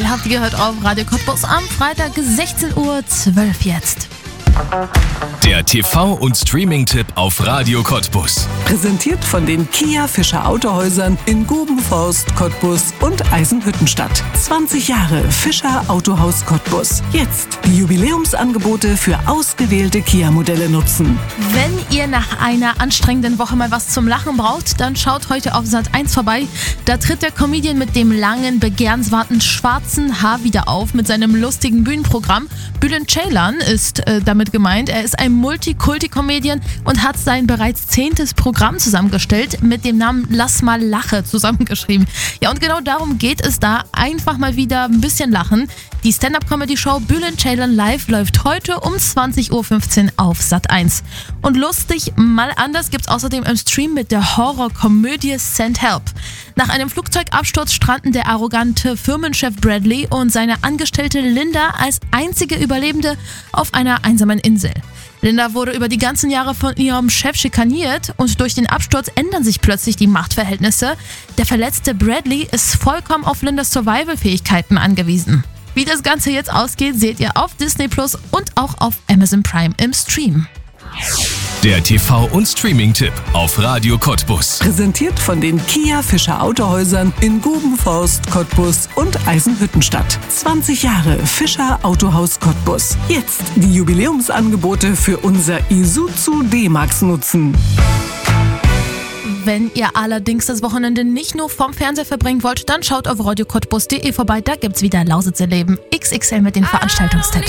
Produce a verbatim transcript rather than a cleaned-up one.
Ihr habt gehört auf Radio Cottbus am Freitag sechzehn Uhr zwölf jetzt. Der T V- und Streaming-Tipp auf Radio Cottbus. Präsentiert von den Kia Fischer Autohäusern in Gubenforst, Cottbus und Eisenhüttenstadt. zwanzig Jahre Fischer Autohaus Cottbus. Jetzt die Jubiläumsangebote für ausgewählte Kia-Modelle nutzen. Wenn ihr nach einer anstrengenden Woche mal was zum Lachen braucht, dann schaut heute auf Sat eins vorbei. Da tritt der Comedian mit dem langen, begehrenswerten schwarzen Haar wieder auf mit seinem lustigen Bühnenprogramm. Bülent Ceylan ist äh, damit gemeint. Er ist ein Multikulti-Comedian und hat sein bereits zehntes Programm zusammengestellt mit dem Namen Lass mal Lache zusammengeschrieben. Ja, und genau darum geht es da. Einfach mal wieder ein bisschen lachen. Die Stand-Up-Comedy-Show Bülent Ceylan Live läuft heute um zwanzig Uhr fünfzehn auf Sat eins. Und lustig mal anders gibt's außerdem im Stream mit der Horrorkomödie Send Help. Nach einem Flugzeugabsturz stranden der arrogante Firmenchef Bradley und seine Angestellte Linda als einzige Überlebende auf einer einsamen Insel. Linda wurde über die ganzen Jahre von ihrem Chef schikaniert und durch den Absturz ändern sich plötzlich die Machtverhältnisse. Der verletzte Bradley ist vollkommen auf Lindas Survival-Fähigkeiten angewiesen. Wie das Ganze jetzt ausgeht, seht ihr auf Disney Plus und auch auf Amazon Prime im Stream. Der T V- und Streaming-Tipp auf Radio Cottbus. Präsentiert von den Kia Fischer Autohäusern in Gubenforst, Cottbus und Eisenhüttenstadt. zwanzig Jahre Fischer Autohaus Cottbus. Jetzt die Jubiläumsangebote für unser Isuzu D-Max nutzen. Wenn ihr allerdings das Wochenende nicht nur vorm Fernseher verbringen wollt, dann schaut auf radio cottbus punkt de vorbei. Da gibt's wieder Lausitzer Leben X X L mit den Veranstaltungstipps.